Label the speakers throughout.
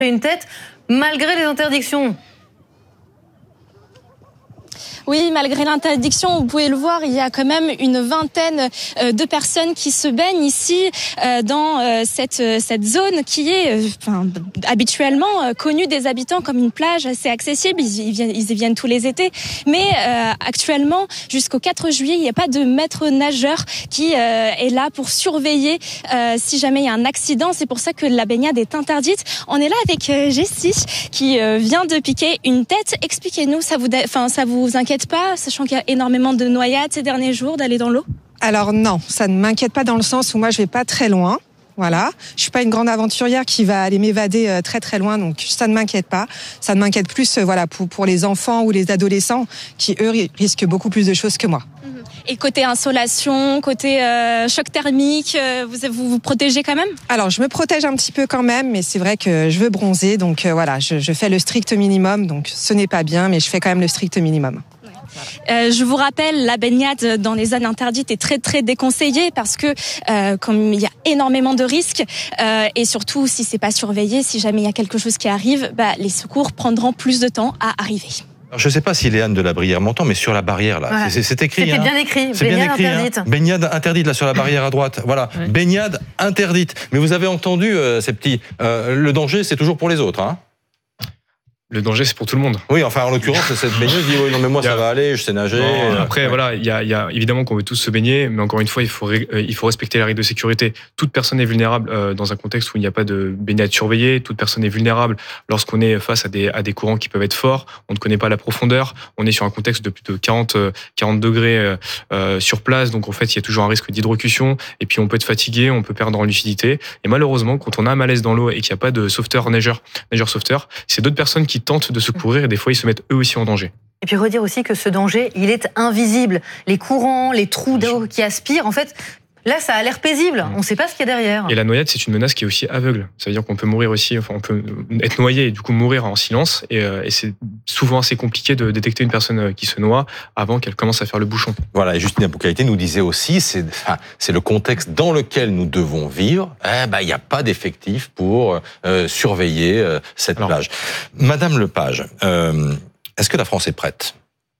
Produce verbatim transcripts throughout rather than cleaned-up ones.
Speaker 1: une tête malgré les interdictions.
Speaker 2: Oui, malgré l'interdiction, vous pouvez le voir, il y a quand même une vingtaine de personnes qui se baignent ici dans cette cette zone qui est enfin, habituellement connue des habitants comme une plage assez accessible. Ils y viennent, ils y viennent tous les étés. Mais euh, actuellement, jusqu'au quatre juillet, il n'y a pas de maître nageur qui euh, est là pour surveiller euh, si jamais il y a un accident. C'est pour ça que la baignade est interdite. On est là avec euh, Jessie qui euh, vient de piquer une tête. Expliquez-nous, ça vous, enfin, ça vous inquiète pas, sachant qu'il y a énormément de noyades ces derniers jours, d'aller dans l'eau?
Speaker 3: Alors non, ça ne m'inquiète pas dans le sens où moi je vais pas très loin. Voilà, je suis pas une grande aventurière qui va aller m'évader très très loin, donc ça ne m'inquiète pas. Ça ne m'inquiète plus, voilà, pour pour les enfants ou les adolescents qui eux risquent beaucoup plus de choses que moi.
Speaker 2: Et côté insolation, côté euh, choc thermique, euh, vous, vous vous protégez quand même?
Speaker 3: Alors je me protège un petit peu quand même, mais c'est vrai que je veux bronzer, donc euh, voilà, je, je fais le strict minimum, donc ce n'est pas bien, mais je fais quand même le strict minimum.
Speaker 2: Euh, je vous rappelle, la baignade dans les zones interdites est très très déconseillée parce que euh, comme il y a énormément de risques euh, et surtout si c'est pas surveillé, si jamais il y a quelque chose qui arrive, bah, les secours prendront plus de temps à arriver.
Speaker 4: Alors, je ne sais pas si Léane de la Brière m'entend, mais sur la barrière, là,
Speaker 1: voilà.
Speaker 4: c'est, c'est écrit.
Speaker 1: C'était
Speaker 4: hein.
Speaker 1: bien écrit,
Speaker 4: c'est
Speaker 1: baignade
Speaker 4: bien écrit,
Speaker 1: interdite.
Speaker 4: Hein. Baignade interdite, là, sur la barrière à droite. Voilà, oui. Baignade interdite. Mais vous avez entendu, euh, ces petits, euh, le danger, c'est toujours pour les autres, hein.
Speaker 5: Le danger, c'est pour tout le monde.
Speaker 4: Oui, enfin, en l'occurrence, cette baigneuse dit, oui, non, mais moi, ça va aller, je sais nager.
Speaker 5: Non, après, ouais. voilà, il y a, il y a évidemment qu'on veut tous se baigner, mais encore une fois, il faut, il faut respecter les règles de sécurité. Toute personne est vulnérable euh, dans un contexte où il n'y a pas de baignade surveillée. Toute personne est vulnérable lorsqu'on est face à des, à des courants qui peuvent être forts. On ne connaît pas la profondeur. On est sur un contexte de plus de quarante, quarante degrés euh, sur place. Donc, en fait, il y a toujours un risque d'hydrocution. Et puis, on peut être fatigué, on peut perdre en lucidité. Et malheureusement, quand on a un malaise dans l'eau et qu'il n'y a pas de sauveteur, nageur, nageur sauveteur, c'est d'autres personnes qui tentent de secourir. Et des fois, ils se mettent eux aussi en danger.
Speaker 1: Et puis redire aussi que ce danger, il est invisible. Les courants, les trous d'eau qui aspirent, en fait, là, ça a l'air paisible. On ne sait pas ce qu'il y a derrière.
Speaker 5: Et la noyade, c'est une menace qui est aussi aveugle. Ça veut dire qu'on peut mourir aussi, enfin, on peut être noyé et du coup mourir en silence. Et, euh, et c'est souvent assez compliqué de détecter une personne qui se noie avant qu'elle commence à faire le bouchon.
Speaker 4: Voilà, et Justine Abou-Kaïté nous disait aussi, c'est, enfin, c'est le contexte dans lequel nous devons vivre. Eh ben, il n'y a pas d'effectifs pour euh, surveiller euh, cette Alors, plage. Madame Lepage, euh, est-ce que la France est prête?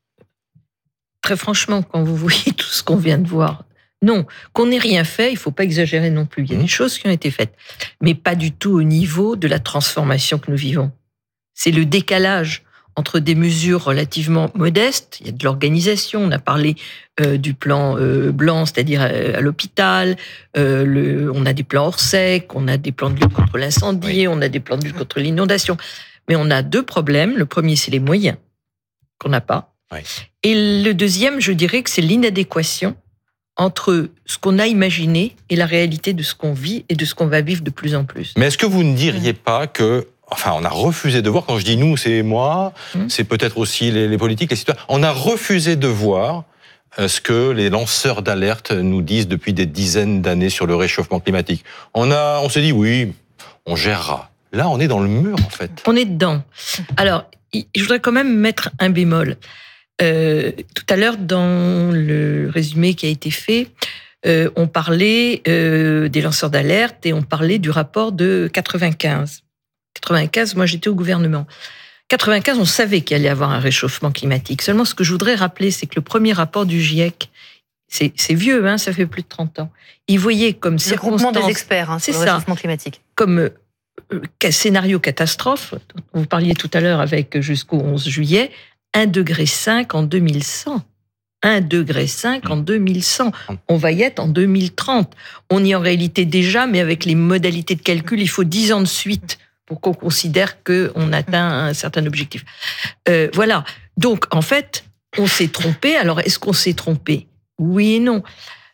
Speaker 6: Très franchement, quand vous voyez tout ce qu'on vient de voir, non, qu'on n'ait rien fait, il ne faut pas exagérer non plus. Il y a des choses qui ont été faites, mais pas du tout au niveau de la transformation que nous vivons. C'est le décalage entre des mesures relativement modestes, il y a de l'organisation, on a parlé euh, du plan euh, blanc, c'est-à-dire à, à l'hôpital, euh, le, on a des plans Orsec, on a des plans de lutte contre l'incendie, oui. On a des plans de lutte contre l'inondation. Mais on a deux problèmes. Le premier, c'est les moyens qu'on n'a pas. Oui. Et le deuxième, je dirais que c'est l'inadéquation entre ce qu'on a imaginé et la réalité de ce qu'on vit et de ce qu'on va vivre de plus en plus.
Speaker 4: Mais est-ce que vous ne diriez pas que, enfin, on a refusé de voir, quand je dis nous, c'est moi, mmh. c'est peut-être aussi les, les politiques, les citoyens, on a refusé de voir ce que les lanceurs d'alerte nous disent depuis des dizaines d'années sur le réchauffement climatique. On a, on s'est dit, oui, on gérera. Là, on est dans le mur, en fait.
Speaker 6: On est dedans. Alors, je voudrais quand même mettre un bémol. Euh, tout à l'heure, dans le résumé qui a été fait, euh, on parlait euh, des lanceurs d'alerte et on parlait du rapport de quatre-vingt-quinze. quatre-vingt-quinze, moi, j'étais au gouvernement. quatre-vingt-quinze, on savait qu'il allait y avoir un réchauffement climatique. Seulement, ce que je voudrais rappeler, c'est que le premier rapport du GIEC, c'est, c'est vieux, hein, ça fait plus de trente ans. Il voyait comme
Speaker 1: le regroupement des experts hein, sur
Speaker 6: c'est
Speaker 1: le
Speaker 6: ça,
Speaker 1: réchauffement climatique.
Speaker 6: Comme scénario catastrophe, vous parliez tout à l'heure avec jusqu'au onze juillet, un degré cinq en deux mille cent. un degré cinq en deux mille cent. On va y être en deux mille trente. On y est en réalité déjà, mais avec les modalités de calcul, il faut dix ans de suite pour qu'on considère qu'on atteint un certain objectif. Euh, voilà. Donc, en fait, on s'est trompé. Alors, est-ce qu'on s'est trompé? Oui et non.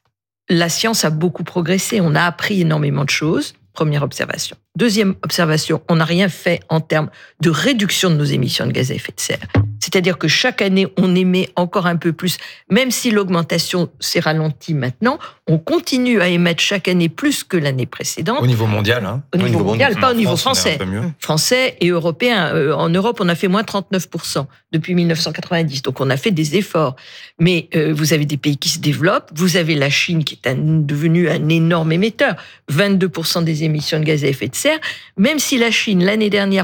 Speaker 6: La science a beaucoup progressé. On a appris énormément de choses. Première observation. Deuxième observation, on n'a rien fait en termes de réduction de nos émissions de gaz à effet de serre. C'est-à-dire que chaque année, on émet encore un peu plus, même si l'augmentation s'est ralentie maintenant, on continue à émettre chaque année plus que l'année précédente.
Speaker 7: Au niveau mondial, hein.
Speaker 6: Au niveau, au niveau mondial, mondial, pas au niveau
Speaker 7: France,
Speaker 6: français. Français et européen. Euh, en Europe, on a fait moins trente-neuf pour cent depuis dix-neuf cent quatre-vingt-dix. Donc, on a fait des efforts. Mais euh, vous avez des pays qui se développent. Vous avez la Chine qui est un, devenue un énorme émetteur. vingt-deux pour cent des émissions de gaz à effet de serre. Même si la Chine, l'année dernière,